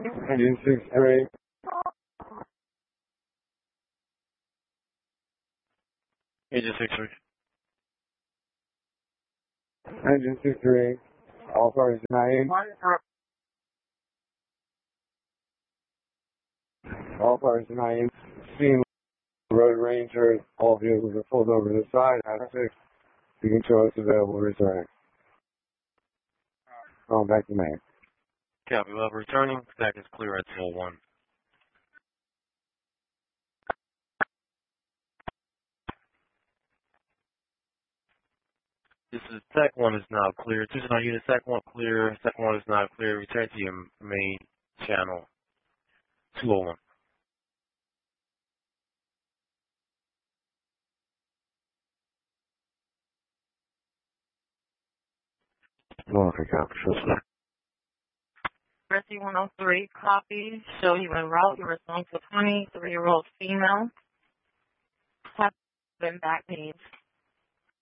Engine 63. Engine 63. Engine 63. All cars denying. All cars denying. Seen Road Ranger. All vehicles are pulled over to the side. At 6. You can show us available return. Going back to main. Copy. Well, returning. Stack is clear at 201. This is Tech 1 is now clear. 209 unit, Tech 1 clear. Tech 1 is now clear. Return to your main channel. 201. Norfolk Officer. Mercy 103, copy. Show you en route. You respond to 23-year-old female. Have been back page.